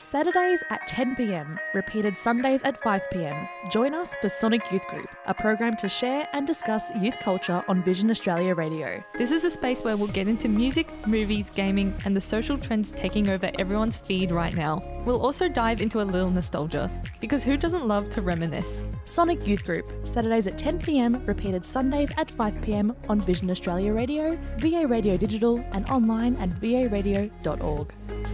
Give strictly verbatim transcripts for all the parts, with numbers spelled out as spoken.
Saturdays at ten p m, repeated Sundays at five p m. Join us for Sonic Youth Group, a program to share and discuss youth culture on Vision Australia Radio. This is a space where we'll get into music, movies, gaming, and the social trends taking over everyone's feed right now. We'll also dive into a little nostalgia, because who doesn't love to reminisce? Sonic Youth Group, Saturdays at ten p m, repeated Sundays at five p m on Vision Australia Radio, V A Radio Digital, and online at v a radio dot org.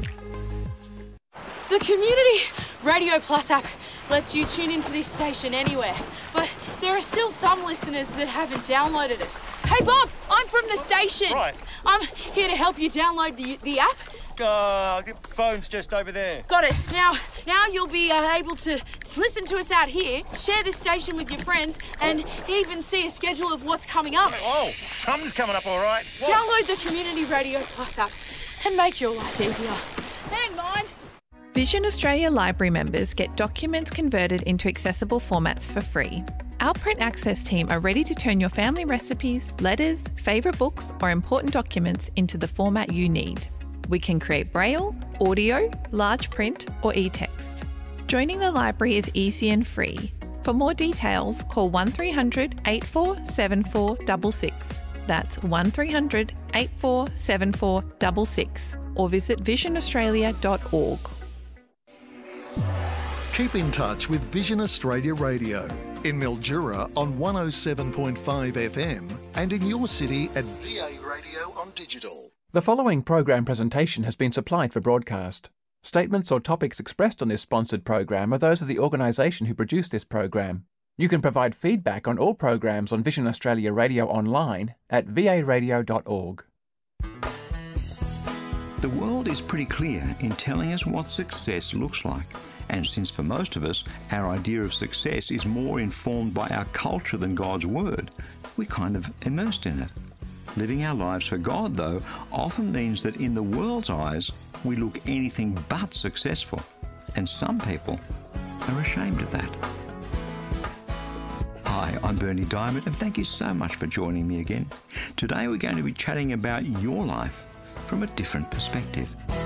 The Community Radio Plus app lets you tune into this station anywhere, but there are still some listeners that haven't downloaded it. Hey Bob, I'm from the station. Right. I'm here to help you download the the app. Uh, the phone's just over there. Got it. Now, now you'll be uh, able to listen to us out here, share this station with your friends, and even see a schedule of what's coming up. Oh, something's coming up all right. What? Download the Community Radio Plus app and make your life easier. And mine. Vision Australia Library members get documents converted into accessible formats for free. Our print access team are ready to turn your family recipes, letters, favourite books or important documents into the format you need. We can create braille, audio, large print or e-text. Joining the library is easy and free. For more details, call one three hundred, eight four seven four six six. That's one three hundred, eight four seven four six six or visit vision australia dot org. Keep in touch with Vision Australia Radio in Mildura on one oh seven point five F M and in your city at V A Radio on digital. The following program presentation has been supplied for broadcast. Statements or topics expressed on this sponsored program are those of the organisation who produced this program. You can provide feedback on all programs on Vision Australia Radio online at v a radio dot org. The world is pretty clear in telling us what success looks like. And since for most of us, our idea of success is more informed by our culture than God's Word, we're kind of immersed in it. Living our lives for God, though, often means that in the world's eyes, we look anything but successful. And some people are ashamed of that. Hi, I'm Bernie Diamond, and thank you so much for joining me again. Today we're going to be chatting about your life from a different perspective.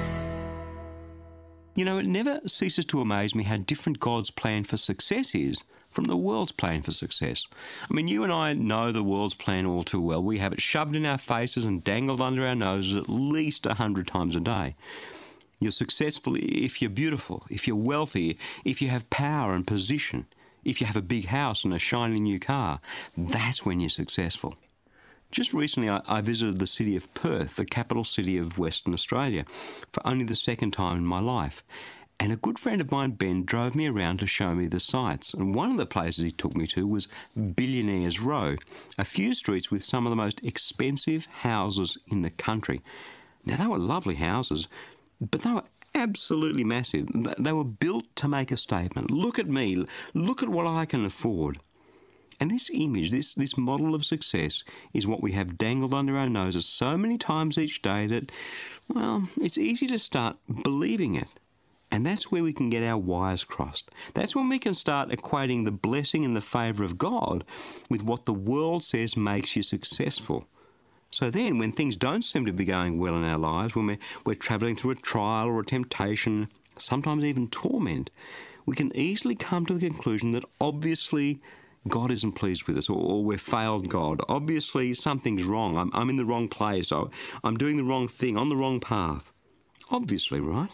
You know, it never ceases to amaze me how different God's plan for success is from the world's plan for success. I mean, you and I know the world's plan all too well. We have it shoved in our faces and dangled under our noses at least a hundred times a day. You're successful if you're beautiful, if you're wealthy, if you have power and position, if you have a big house and a shiny new car. That's when you're successful. Just recently, I, I visited the city of Perth, the capital city of Western Australia, for only the second time in my life. And a good friend of mine, Ben, drove me around to show me the sights. And one of the places he took me to was Billionaires Row, a few streets with some of the most expensive houses in the country. Now, they were lovely houses, but they were absolutely massive. They were built to make a statement. Look at me. Look at what I can afford. And this image, this, this model of success is what we have dangled under our noses so many times each day that, well, it's easy to start believing it. And that's where we can get our wires crossed. That's when we can start equating the blessing and the favour of God with what the world says makes you successful. So then, when things don't seem to be going well in our lives, when we're, we're travelling through a trial or a temptation, sometimes even torment, we can easily come to the conclusion that obviously God isn't pleased with us, or, or we've failed God. Obviously, something's wrong. I'm, I'm in the wrong place. Or I'm doing the wrong thing, on the wrong path. Obviously, right?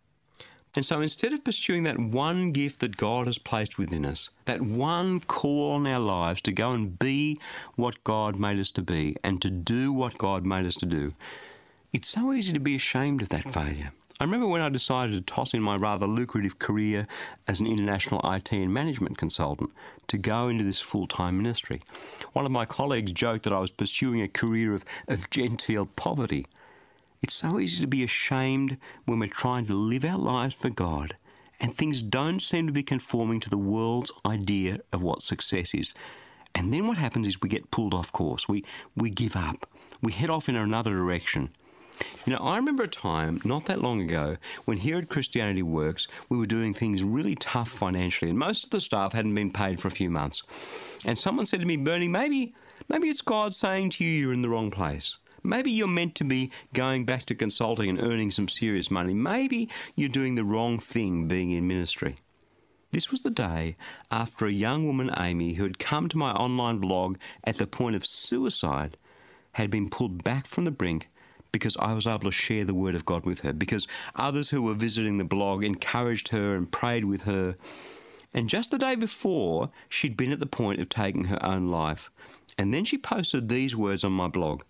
And so instead of pursuing that one gift that God has placed within us, that one call on our lives to go and be what God made us to be and to do what God made us to do, it's so easy to be ashamed of that failure. I remember when I decided to toss in my rather lucrative career as an international I T and management consultant to go into this full-time ministry. One of my colleagues joked that I was pursuing a career of, of genteel poverty. It's so easy to be ashamed when we're trying to live our lives for God and things don't seem to be conforming to the world's idea of what success is. And then what happens is we get pulled off course. We, we give up. We head off in another direction. You know, I remember a time not that long ago when here at Christianity Works we were doing things really tough financially and most of the staff hadn't been paid for a few months. And someone said to me, Bernie, maybe, maybe it's God saying to you you're in the wrong place. Maybe you're meant to be going back to consulting and earning some serious money. Maybe you're doing the wrong thing being in ministry. This was the day after a young woman, Amy, who had come to my online blog at the point of suicide, had been pulled back from the brink because I was able to share the word of God with her, because others who were visiting the blog encouraged her and prayed with her. And just the day before, she'd been at the point of taking her own life. And then she posted these words on my blog.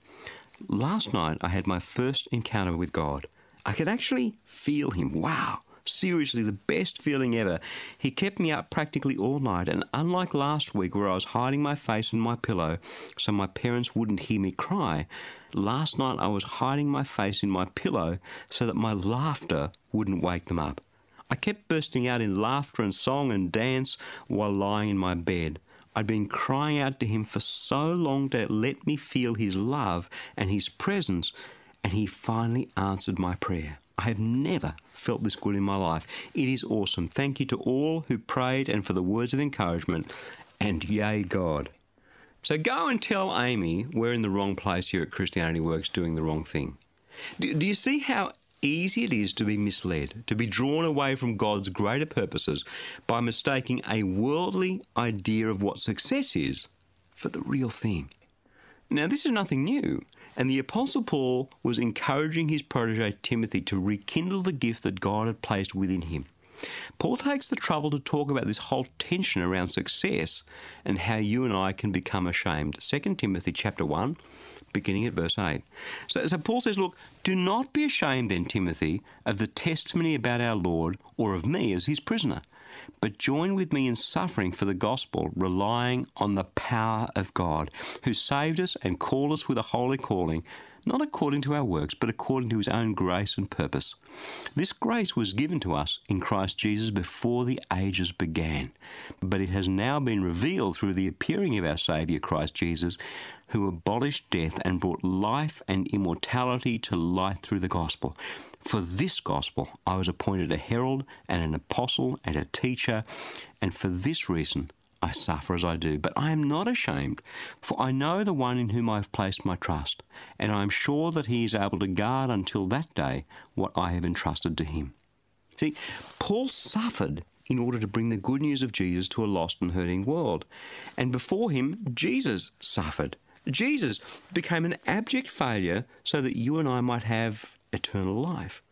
Last night, I had my first encounter with God. I could actually feel him. Wow. Seriously, the best feeling ever. He kept me up practically all night, and unlike last week where I was hiding my face in my pillow so my parents wouldn't hear me cry, last night I was hiding my face in my pillow so that my laughter wouldn't wake them up. I kept bursting out in laughter and song and dance while lying in my bed. I'd been crying out to him for so long to let me feel his love and his presence, and he finally answered my prayer. I have never felt this good in my life. It is awesome. Thank you to all who prayed and for the words of encouragement. And yay, God. So go and tell Amy we're in the wrong place here at Christianity Works doing the wrong thing. Do, do you see how easy it is to be misled, to be drawn away from God's greater purposes by mistaking a worldly idea of what success is for the real thing? Now, this is nothing new. And the Apostle Paul was encouraging his protege Timothy to rekindle the gift that God had placed within him. Paul takes the trouble to talk about this whole tension around success and how you and I can become ashamed. Second Timothy chapter one, beginning at verse eight. So, so Paul says, look, do not be ashamed then, Timothy, of the testimony about our Lord or of me as his prisoner, but join with me in suffering for the gospel, relying on the power of God, who saved us and called us with a holy calling, not according to our works, but according to his own grace and purpose. This grace was given to us in Christ Jesus before the ages began, but it has now been revealed through the appearing of our Saviour Christ Jesus, who abolished death and brought life and immortality to light through the gospel. For this gospel I was appointed a herald and an apostle and a teacher, and for this reason I suffer as I do. But I am not ashamed, for I know the one in whom I have placed my trust, and I am sure that he is able to guard until that day what I have entrusted to him. See, Paul suffered in order to bring the good news of Jesus to a lost and hurting world. And before him, Jesus suffered. Jesus became an abject failure so that you and I might have eternal life.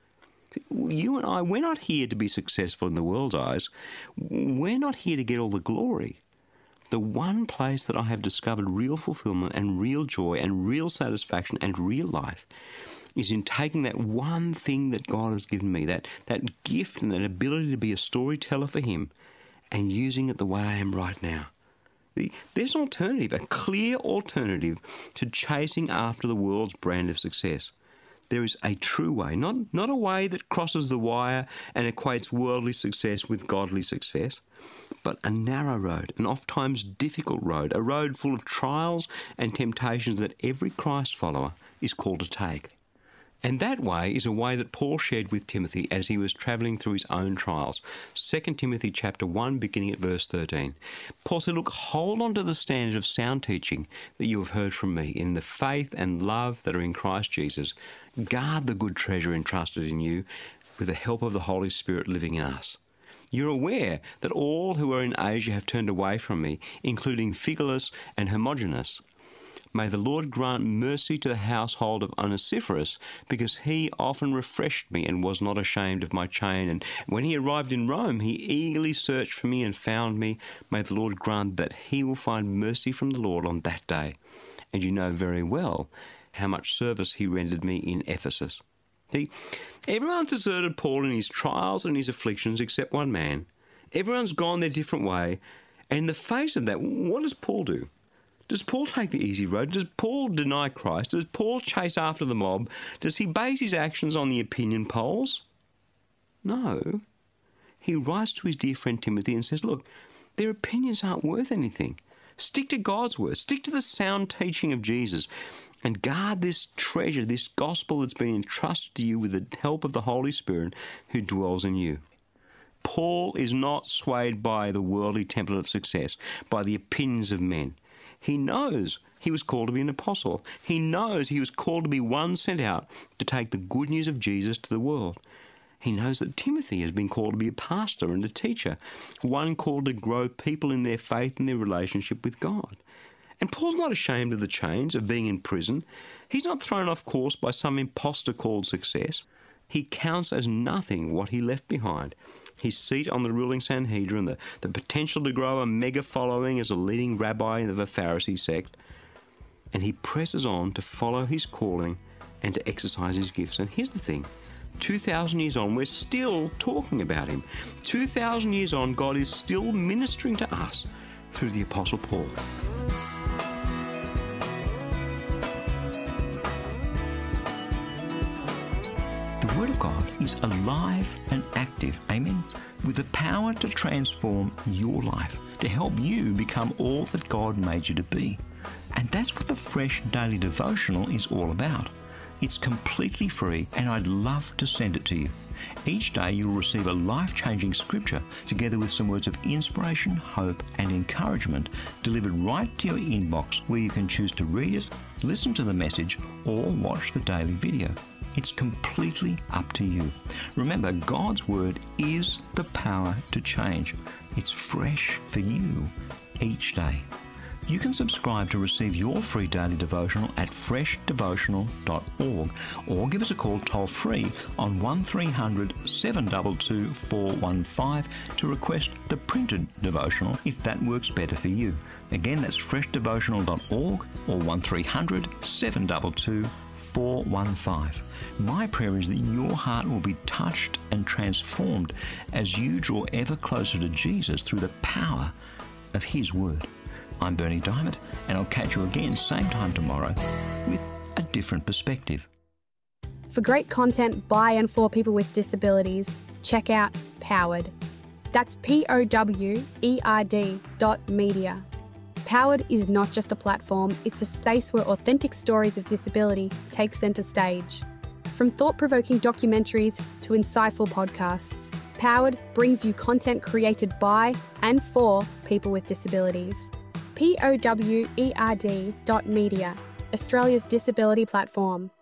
You and I, we're not here to be successful in the world's eyes. We're not here to get all the glory. The one place that I have discovered real fulfillment and real joy and real satisfaction and real life is in taking that one thing that God has given me, that, that gift and that ability to be a storyteller for him, and using it the way I am right now. There's an alternative, a clear alternative to chasing after the world's brand of success. There is a true way, not, not a way that crosses the wire and equates worldly success with godly success, but a narrow road, an oft-times difficult road, a road full of trials and temptations that every Christ follower is called to take. And that way is a way that Paul shared with Timothy as he was travelling through his own trials. Second Timothy chapter one, beginning at verse thirteen. Paul said, look, hold on to the standard of sound teaching that you have heard from me in the faith and love that are in Christ Jesus. Guard the good treasure entrusted in you with the help of the Holy Spirit living in us. You're aware that all who are in Asia have turned away from me, including Phygelus and Hermogenes. May the Lord grant mercy to the household of Onesiphorus, because he often refreshed me and was not ashamed of my chain. And when he arrived in Rome, he eagerly searched for me and found me. May the Lord grant that he will find mercy from the Lord on that day. And you know very well how much service he rendered me in Ephesus. See, everyone deserted Paul in his trials and his afflictions except one man. Everyone's gone their different way. And in the face of that, what does Paul do? Does Paul take the easy road? Does Paul deny Christ? Does Paul chase after the mob? Does he base his actions on the opinion polls? No. He writes to his dear friend Timothy and says, look, their opinions aren't worth anything. Stick to God's word. Stick to the sound teaching of Jesus. And guard this treasure, this gospel that's been entrusted to you with the help of the Holy Spirit who dwells in you. Paul is not swayed by the worldly template of success, by the opinions of men. He knows He was called to be an apostle. He knows he was called to be one sent out to take the good news of Jesus to the world. He knows that Timothy has been called to be a pastor and a teacher, one called to grow people in their faith and their relationship with God. And Paul's not ashamed of the chains of being in prison. He's not thrown off course by some imposter called success. He counts as nothing what he left behind. His seat on the ruling Sanhedrin, the, the potential to grow a mega following as a leading rabbi of a Pharisee sect. And he presses on to follow his calling and to exercise his gifts. And here's the thing. two thousand years on, we're still talking about him. two thousand years on, God is still ministering to us through the Apostle Paul. The Word of God is alive and active, amen, with the power to transform your life, to help you become all that God made you to be. And that's what the Fresh Daily Devotional is all about. It's completely free, and I'd love to send it to you. Each day you'll receive a life-changing scripture together with some words of inspiration, hope and encouragement delivered right to your inbox, where you can choose to read it, listen to the message or watch the daily video. It's completely up to you. Remember, God's Word is the power to change. It's fresh for you each day. You can subscribe to receive your free daily devotional at fresh devotional dot org or give us a call toll-free on one three hundred, seven two two, four one five to request the printed devotional if that works better for you. Again, that's fresh devotional dot org or one three hundred, seven two two, four one five. My prayer is that your heart will be touched and transformed as you draw ever closer to Jesus through the power of His Word. I'm Bernie Diamond, and I'll catch you again same time tomorrow with a different perspective. For great content by and for people with disabilities, check out Powered. That's P O W E R D dot media. Powered is not just a platform, it's a space where authentic stories of disability take centre stage. From thought-provoking documentaries to insightful podcasts, Powered brings you content created by and for people with disabilities. P O W E R D dot media, Australia's disability platform.